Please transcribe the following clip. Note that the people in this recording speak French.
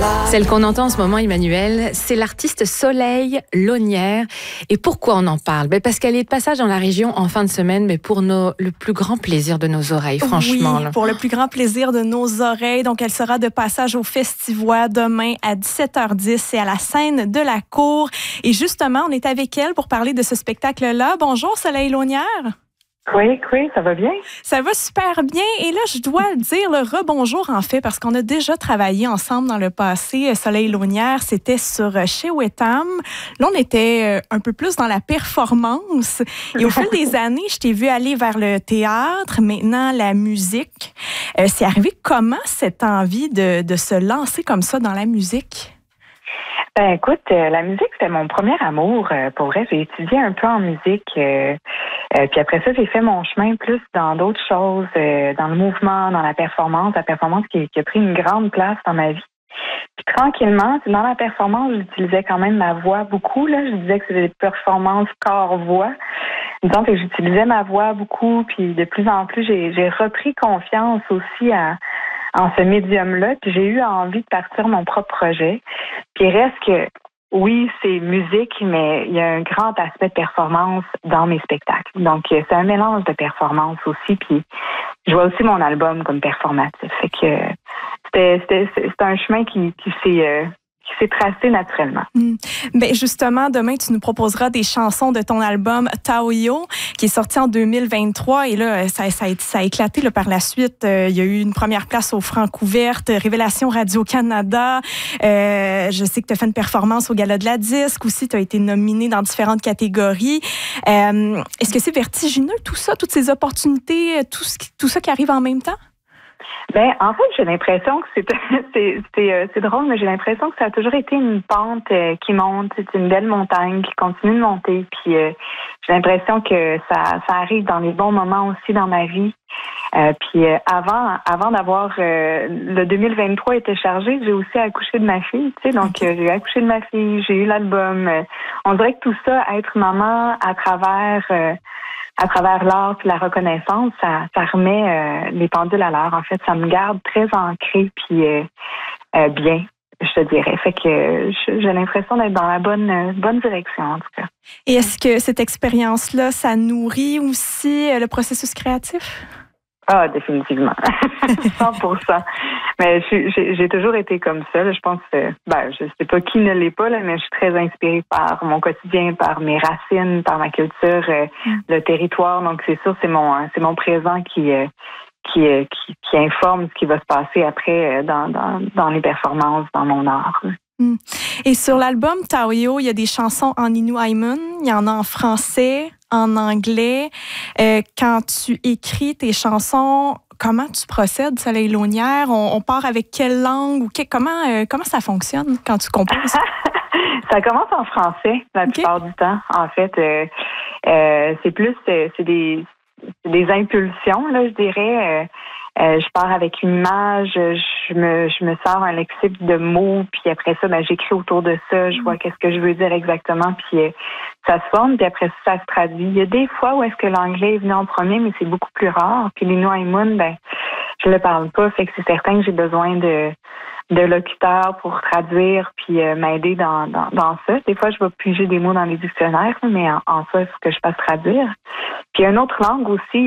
Celle qu'on entend en ce moment, Emmanuel, c'est l'artiste Soleil Launière. Et pourquoi on en parle? Parce qu'elle est de passage dans la région en fin de semaine, mais pour le plus grand plaisir de nos oreilles, franchement. Oui, pour le plus grand plaisir de nos oreilles. Donc, elle sera de passage au Festivois demain à 17h10 et à la scène de la Cour. Et justement, on est avec elle pour parler de ce spectacle-là. Bonjour, Soleil Launière. Oui, ça va bien? Ça va super bien. Et là, je dois dire le rebonjour, en fait, parce qu'on a déjà travaillé ensemble dans le passé. Soleil Launière, c'était sur Chez Wetham. Là, on était un peu plus dans la performance. Et au fil des années, je t'ai vu aller vers le théâtre, maintenant la musique. C'est arrivé comment cette envie de se lancer comme ça dans la musique? Ben écoute, la musique, c'était mon premier amour. Pour vrai, j'ai étudié un peu en musique. Puis après ça, j'ai fait mon chemin plus dans d'autres choses, dans le mouvement, dans la performance qui a pris une grande place dans ma vie. Puis tranquillement, dans la performance, j'utilisais quand même ma voix beaucoup. Là, je disais que c'était des performances corps-voix. Donc, j'utilisais ma voix beaucoup. Puis de plus en plus, j'ai repris confiance aussi en ce médium-là. Puis j'ai eu envie de partir mon propre projet. Puis il reste que, oui, c'est musique, mais il y a un grand aspect de performance dans mes spectacles. Donc, c'est un mélange de performance aussi. Puis je vois aussi mon album comme performatif. Fait que c'est un chemin qui s'est tracé naturellement. Ben justement, demain, tu nous proposeras des chansons de ton album Taoyo, qui est sorti en 2023. Et là, ça a éclaté là, par la suite. Il y a eu une première place aux Francouvertes, Révélation Radio-Canada. Je sais que tu as fait une performance au Gala de la Disque aussi. Tu as été nominée dans différentes catégories. Est-ce que c'est vertigineux, tout ça, toutes ces opportunités, tout ça qui arrive en même temps? Ben, en fait, j'ai l'impression que c'est drôle, mais j'ai l'impression que ça a toujours été une pente qui monte. C'est une belle montagne qui continue de monter. Puis j'ai l'impression que ça arrive dans les bons moments aussi dans ma vie. Puis avant d'avoir le 2023 était chargé, j'ai aussi accouché de ma fille. Tu sais, donc j'ai accouché de ma fille, j'ai eu l'album. On dirait que tout ça, être maman à travers l'art et la reconnaissance, ça remet les pendules à l'heure. En fait, ça me garde très ancrée puis bien, je te dirais. Fait que j'ai l'impression d'être dans la bonne direction, en tout cas. Et est-ce que cette expérience-là, ça nourrit aussi le processus créatif? Ah, définitivement. 100%. Mais j'ai toujours été comme ça. Là. Je pense que, je sais pas qui ne l'est pas, là, mais je suis très inspirée par mon quotidien, par mes racines, par ma culture, le territoire. Donc, c'est sûr, c'est mon présent qui informe ce qui va se passer après dans les performances, dans mon art. Et sur l'album Taoyo, il y a des chansons en Inuaimun, il y en a en français, en anglais. Quand tu écris tes chansons, comment tu procèdes, Soleil Launière? On part avec quelle langue ou comment ça fonctionne quand tu composes? Ça commence en français la plupart du temps. En fait, c'est des impulsions, là, je dirais. Je pars avec une image, je me sors un lexique de mots, puis après ça, j'écris autour de ça, je vois qu'est-ce que je veux dire exactement, puis ça se forme, puis après ça se traduit. Il y a des fois où est-ce que l'anglais est venu en premier, mais c'est beaucoup plus rare. Puis l'Inuaimun, je le parle pas, fait que c'est certain que j'ai besoin de locuteurs pour traduire puis m'aider dans ça. Des fois, je vais piger des mots dans les dictionnaires, mais en soi, il faut que je fasse traduire. Puis une autre langue aussi,